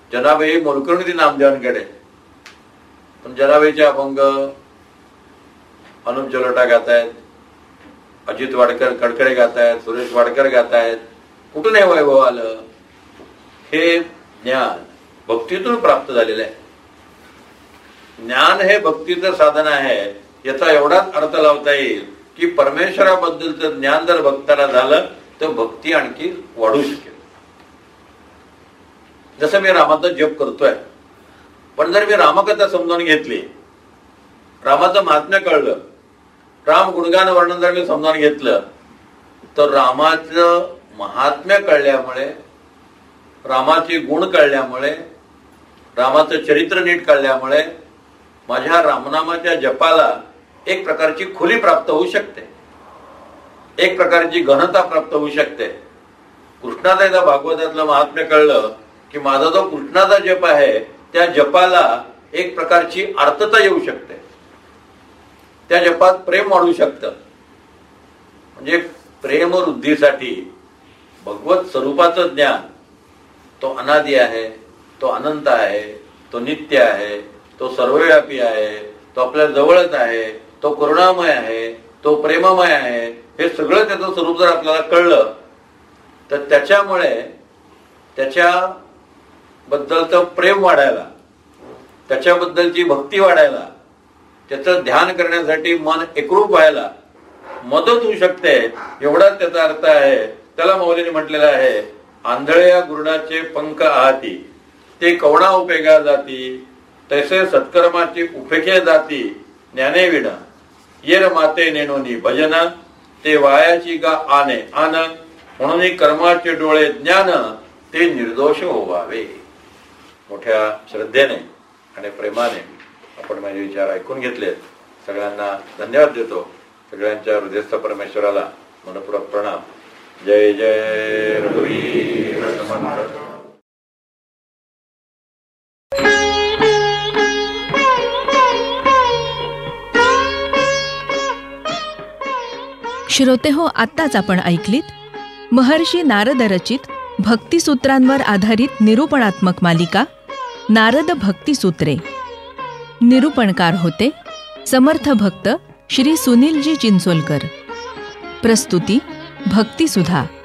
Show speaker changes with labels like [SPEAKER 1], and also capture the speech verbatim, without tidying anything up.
[SPEAKER 1] जनाबाई मोलकरणी ती नामदेवांकडे, पण जनाबाईचे अभंग अनुप जलोटा गातायत, अजित वाडकर कडकडे गातायत, सुरेश वाडकर गातायत. कुठून हे वैभव आलं? हे ज्ञान भक्तीतून प्राप्त झालेलं आहे. ज्ञान हे भक्तीचं साधन आहे याचा एवढाच अर्थ लावता येईल की परमेश्वराबद्दलचं ज्ञान जर भक्ताला झालं तर भक्ती आणखी वाढू शकेल. जसं मी रामाचा जप करतोय, पण जर मी रामकथा समजावून घेतली, रामाचं महात्म्य कळलं, राम गुणगान वर्णन जर मी समजावून घेतलं, तर रामाचं महात्म्य कळल्यामुळे, रामाचे गुण कळल्यामुळे, रामाचं चरित्र नीट कळल्यामुळे माझ्या रामनामाच्या जपाला एक प्रकारची खुली प्राप्त होऊ शकते, एक प्रकारची घनता प्राप्त होऊ शकते. कृष्णाचा एकदा भागवतातलं महात्म्य कळलं की माझा जो कृष्णाचा जप आहे त्या जपाला एक प्रकारची आर्तता येऊ शकते, त्या जपात प्रेम वाढू शकतं. म्हणजे प्रेम वृद्धीसाठी भगवत स्वरूपाचं ज्ञान, तो अनादि आहे, तो अनंत आहे, तो नित्य आहे, तो सर्वव्यापी आहे, तो आपल्या जवळच आहे, तो करुणामय आहे, तो प्रेममय आहे, हे सगळं त्याचं स्वरूप जर आपल्याला कळलं तर त्याच्यामुळे त्याच्या बद्दलचं प्रेम वाढायला, त्याच्याबद्दलची भक्ती वाढायला, त्याचं ध्यान करण्यासाठी मन एकरूप व्हायला मदत होऊ शकते. एवढाच त्याचा अर्थ आहे. त्याला मौलीने म्हटलेलं आहे, आंधळ्या गुरुडाचे पंख आहाती ते कवणा उपेगा जाती, तैसे सत्कर्माची उपेखे जाती ज्ञाने विना, येर माते नेनोनी भजन ते वायाची गा आने आन, म्हणून कर्माचे डोळे ज्ञान ते निर्दोष होवावे. मोठ्या श्रद्धेने आणि प्रेमाने आपण माझे विचार ऐकून घेतलेत. सगळ्यांना धन्यवाद देतो. सगळ्यांच्या हृदयस्थ परमेश्वराला मनपूर्वक प्रणाम. जय जय रघुवीर समर्थ.
[SPEAKER 2] श्रोते हो, आत्ताच आपण ऐकलीत महर्षी नारद रचित भक्तिसूत्रांवर आधारित निरूपणात्मक मालिका नारद भक्तिसूत्रे. निरूपणकार होते समर्थ भक्त श्री सुनीलजी चिंचोलकर. प्रस्तुती भक्तिसुधा.